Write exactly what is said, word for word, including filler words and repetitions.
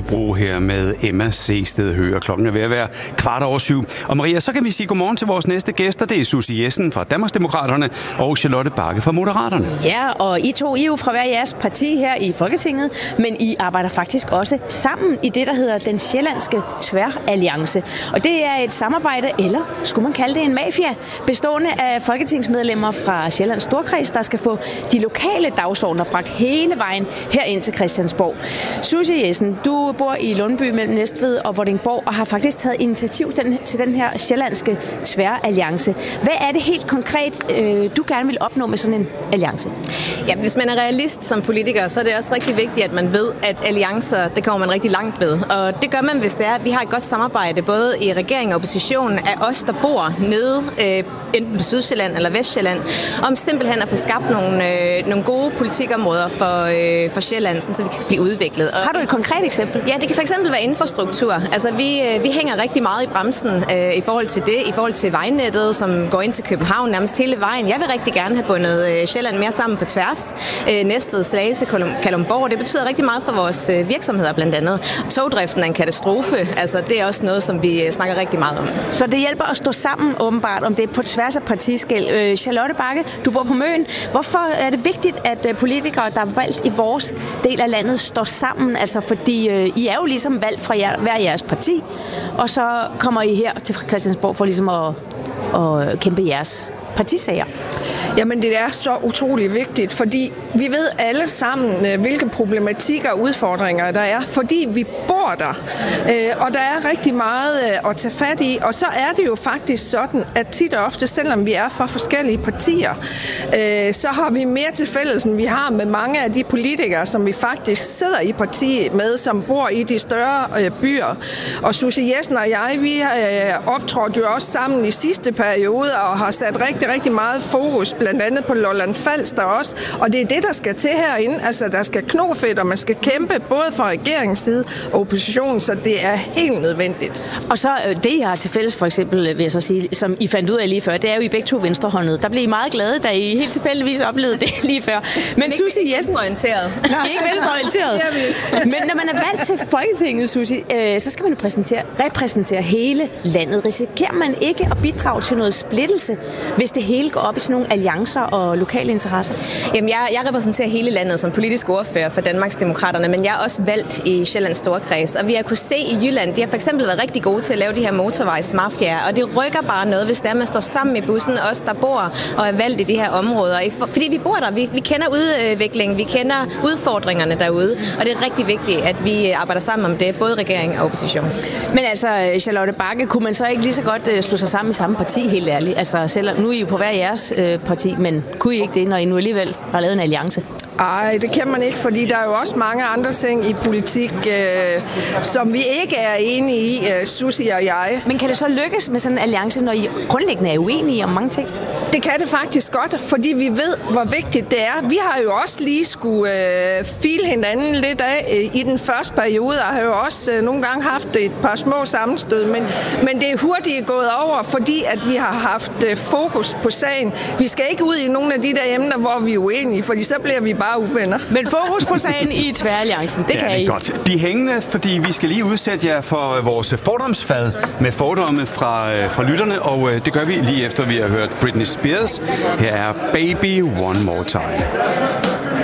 Bredebro her med Emma Sehsted Høger. Klokken er ved at være kvart over syv. Og Maria, så kan vi sige godmorgen til vores næste gæster. Det er Susie Jessen fra Danmarksdemokraterne og Charlotte Bagge fra Moderaterne. Ja, og I to I er jo fra hver jeres parti her i Folketinget, men I arbejder faktisk også sammen i det, der hedder den sjællandske tværalliance. Og det er et samarbejde, eller skulle man kalde det en mafia, bestående af folketingsmedlemmer fra Sjællands Storkreds, der skal få de lokale dagsordner bragt hele vejen her ind til Christiansborg. Susie Jessen, du bor i Lundby mellem Næstved og Vordingborg og har faktisk taget initiativ til den her sjællandske tværalliance. Hvad er det helt konkret, du gerne vil opnå med sådan en alliance? Ja, hvis man er realist som politiker, så er det også rigtig vigtigt, at man ved, at alliancer, det kommer man rigtig langt ved. Og det gør man, hvis det er, at vi har et godt samarbejde, både i regeringen og oppositionen, af os, der bor nede, øh, enten på Sydsjælland eller Vestsjælland, om simpelthen at få skabt nogle, øh, nogle gode politikområder for, øh, for Sjælland, så vi kan blive udviklet. Og har du et konkret eksempel? Ja, det kan fx være infrastruktur. Altså, vi, øh, vi hænger rigtig meget i bremsen øh, i forhold til det, i forhold til vejnettet, som går ind til København nærmest hele vejen. Jeg vil rigtig gerne have bundet øh, Sjælland mere sammen på tværs. Øh, Næstved, Slagelse, Kalundborg. Det betyder rigtig meget for vores øh, virksomheder blandt andet. Togdriften er en katastrofe. Altså, det er også noget, som vi øh, snakker rigtig meget om. Så det hjælper at stå sammen åbenbart, om det er på tværs af partiskel. Øh, Charlotte Bagge, du bor på Møn. Hvorfor er det vigtigt, at øh, politikere, der er valgt i vores del af landet, står sammen? Altså, fordi øh, I er jo ligesom valgt fra jer, hver jeres parti, og så kommer I her til Christiansborg for ligesom at, at kæmpe jeres partisager. Jamen, det er så utrolig vigtigt, fordi vi ved alle sammen, hvilke problematikker og udfordringer der er, fordi vi bor der. Og der er rigtig meget at tage fat i, og så er det jo faktisk sådan, at tit og ofte, selvom vi er fra forskellige partier, så har vi mere til fælles, end vi har med mange af de politikere, som vi faktisk sidder i partiet med, som bor i de større byer. Og Susie Jessen og jeg, vi optrådte jo også sammen i sidste periode og har sat rigtig, rigtig meget fokus, blandt andet på Lolland Falster også, og det er det, der skal til herinde. Altså, der skal knofedt, og man skal kæmpe både fra regeringens side og oppositionen, så det er helt nødvendigt. Og så det, I har til fælles, for eksempel, vil jeg så sige, som I fandt ud af lige før, det er jo I begge to venstrehåndede. Der blev I meget glade, da I helt tilfældigvis oplevede det lige før. Men Susie Jessen... venstreorienteret. Ikke venstreorienteret. Men når man er valgt til Folketinget, Susie, øh, så skal man jo præsentere, repræsentere hele landet. Risikerer man ikke at bidrage til noget splittelse, hvis det hele går op i sådan nogle alliancer og lokale interesser? Jamen, jeg, jeg repræsenterer hele landet som politisk ordfører for Danmarksdemokraterne, men jeg er også valgt i Sjællands Storkreds, og vi har kunne se i Jylland, de har for eksempel været rigtig gode til at lave de her motorvejsmafiaer, og det rykker bare noget, hvis der man står sammen i bussen, os der bor og er valgt i de her områder. Fordi vi bor der, vi, vi kender udviklingen, vi kender udfordringerne derude, og det er rigtig vigtigt, at vi arbejder sammen om det, både regering og opposition. Men altså, Charlotte Bagge, kunne man så ikke lige så godt slå sig sammen i samme parti, helt ærligt? Altså, selvom nu er I jo på hver jeres øh, parti, men kunne I ikke det, når I nu alligevel har lavet en alliance? Ej, det kan man ikke, fordi der er jo også mange andre ting i politik, øh, som vi ikke er enige i, øh, Susie og jeg. Men kan det så lykkes med sådan en alliance, når I grundlæggende er uenige om mange ting? Det kan det faktisk godt, fordi vi ved, hvor vigtigt det er. Vi har jo også lige skulle øh, file hinanden lidt af øh, i den første periode, og har jo også øh, nogle gange haft et par små sammenstød, men, men det er hurtigt gået over, fordi at vi har haft øh, fokus på sagen. Vi skal ikke ud i nogle af de der emner, hvor vi er uenige, fordi så bliver vi bare uvenner. Men fokus på sagen i tværalliancen, det ja, kan det er I. Godt. Bliv hængende, fordi vi skal lige udsætte jer for vores fordomsfad med fordomme fra, fra lytterne, og det gør vi lige efter, vi har hørt Britney Spears. Her er Baby One More Time.